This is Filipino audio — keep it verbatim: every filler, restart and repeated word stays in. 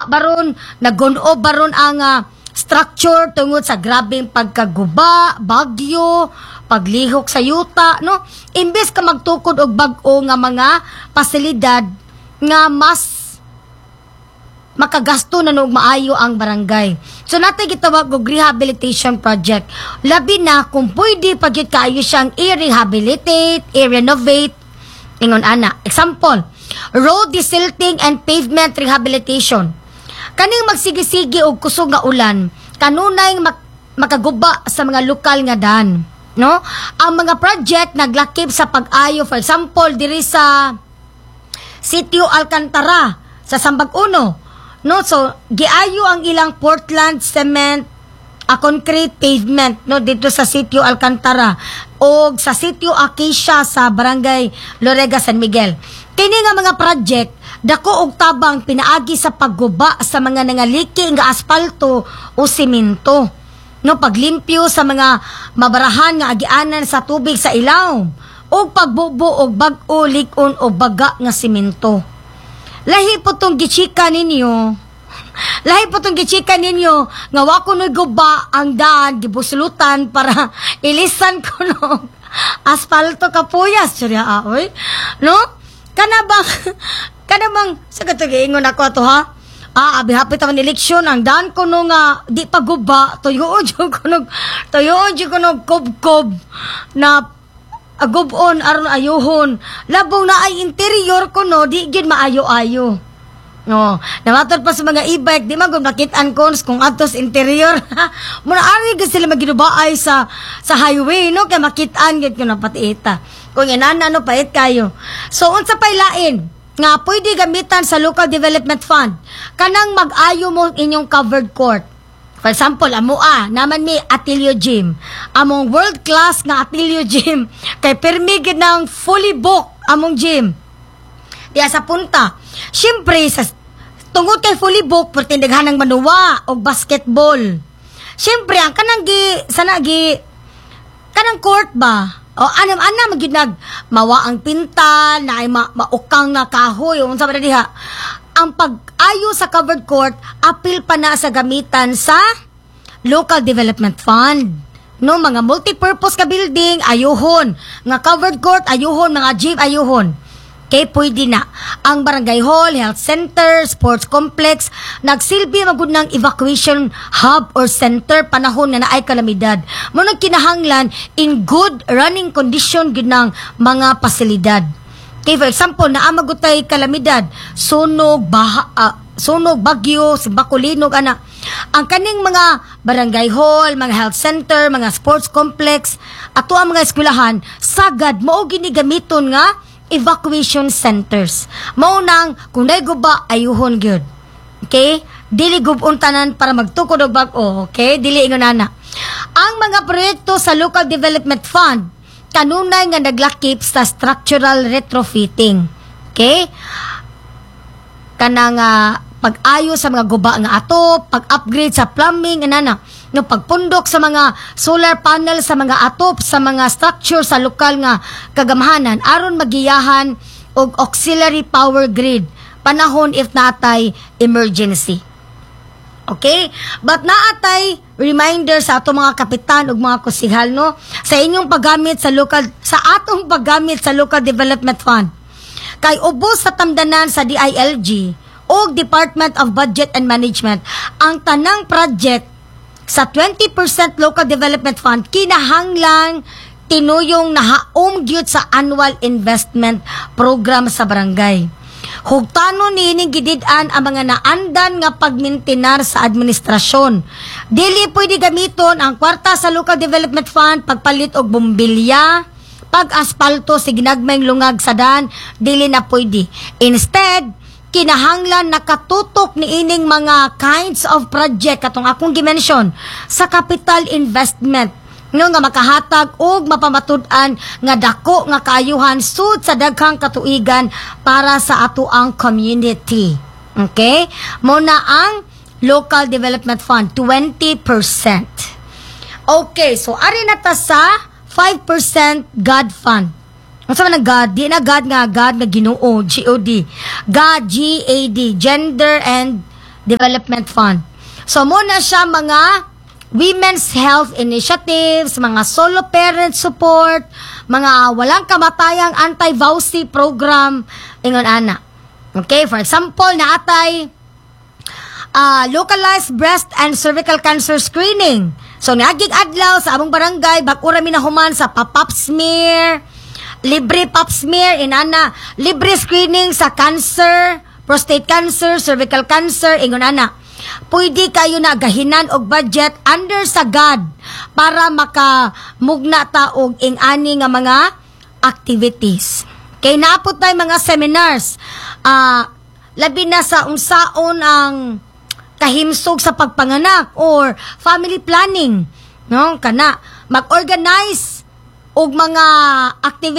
baron, nagunob baron ang uh, structure tungod sa grabing pagkaguba, bagyo, paglihok sa yuta, no? Imbes ka magtukod og bag-o nga mga pasilidad nga mas makagasto na nog maayo ang barangay. So natin gitawag og rehabilitation project. Labi na kung pwede pagyud kaayo siyang i-rehabilitate, i-renovate. Ingon ana. Example, road desilting and pavement rehabilitation. Kaning magsigi-sigi og kusog nga ulan, kanunay mak- makaguba sa mga lokal nga daan, no? Ang mga project naglakip sa pag-ayo, for example, diri sa Sitio Alcantara sa Sambag Uno. No, so giayo ang ilang Portland cement a concrete pavement no dito sa Sitio Alcantara o sa Sitio Acacia sa Barangay Lorega, San Miguel. Kini nga mga project dako og tabang pinaagi sa pagguba sa mga nangaliki nga asfalto o simento. No, paglimpyo sa mga mabarahan nga agianan sa tubig sa ilaw o pagbubo og bag-o likon o baga nga simento. Lahi po tong gichika ninyo. Lahi po tong gichika ninyo nga wa ko noy guba ang daan gibuslutan para ilisan ko no asfalto kapuyas surya aoy. No? Kana bang kana bang sa katugingon ako ato ha? Ah, abi hapit ang eleksyon ang daan ko no nga di pa guba tuyoon jud ko no tuyoon jud ko no kob-kob na agubon aron ayuhon labong na ay interior ko no di gid maayo-ayo no namatod pa sa mga e-bike di magud nakit-an cons kung atos interior muna ari gid sila maginubaay sa sa highway no kay makit-an gid ko na patiita kung inana no pait kayo so unsa pay lain nga pwede gamitan sa local development fund kanang mag-ayo mo inyong covered court. For example, amo ah, naman mi Atilio Gym. Among world class nga Atilio Gym. Kay permi gid ng fully book among gym. Diya sa punta. Siyempre, sa, tungod kay fully book, pertindaghan ng manuwa o basketball. Siyempre, ang kanang gi, sana gi, kanang court ba? O anam anam magyud nag mawa ang pinta na ay ma, maukang na kahoy unsa ba diha ang pag-ayo sa covered court apil pa na sa gamitan sa local development fund no mga multi-purpose ka building ayuhon nga covered court ayuhon mga gym ayuhon kay pwede na ang barangay hall, health center, sports complex nagsilbi magud ng evacuation hub or center panahon na naay kalamidad mo nang kinahanglan in good running condition gid ng mga pasilidad. Okay, for example naa magutay kalamidad sunog baha uh, sunog bagyo si bakulinog ana ang kaning mga barangay hall, mga health center, mga sports complex ato ang mga eskwelahan sagad mao ginigamiton nga evacuation centers. Mao nang kung nay guba ayuhon gyud. Okay? Dili gubon tanan para magtukod og bag-o, okay? Dili ingon ana. Ang mga proyekto sa local development fund kanunay nga naglakip sa structural retrofitting. Okay? Kanang uh, pag-ayo sa mga guba nga ato, pag-upgrade sa plumbing anana. No pagpundok sa mga solar panel sa mga atop sa mga structure sa lokal nga kagamhanan aron magiyahan og auxiliary power grid panahon if natay emergency. Okay? But naatay reminder sa ato mga kapitan ug mga kusihal no sa inyong paggamit sa local sa atong paggamit sa local development fund. Kay ubos sa tamdanan sa D I L G o Department of Budget and Management ang tanang project sa twenty percent local development fund kinahanglang tinuyong nahaom gyud sa annual investment program sa barangay. Hugtanon niining gidid-an ang mga naandan nga pagmintinar sa administrasyon. Dili pwede gamiton ang kwarta sa local development fund pagpalit og bombilya, pag-aspalto sa ginagmayng lungag sa daan, dili na pwede. Instead, kinahanglan nakatutok ni ining mga kinds of project katong akong gimension sa capital investment no nga makahatag og mapamatud-an nga dako nga kaayuhan sud sa daghang katuigan para sa ato ang community. Okay? Mo na ang local development fund twenty percent. Okay, so ari na ta sa five percent God fund. Unsa man ang God? Di na God nga God nga Ginoo, G O D. God, G A D, Gender and Development Fund. So muna siya mga women's health initiatives, mga solo parent support, mga walang kamatayang anti-vowsy program, ingon ana. Okay, for example, naatay uh, localized breast and cervical cancer screening. So niagig adlaw sa among barangay, bakura minahuman sa pa-pap smear, libre pap smear, inana, libre screening sa cancer, prostate cancer, cervical cancer, ingon ana. Pwede kayo na gahinan og budget under sagad para makamugna ta og ing-ani nga mga activities. Kay naapot tay mga seminars, uh, labi na sa unsaon ang kahimsog sa pagpanganak or family planning, no? Kana mag-organize og mga activities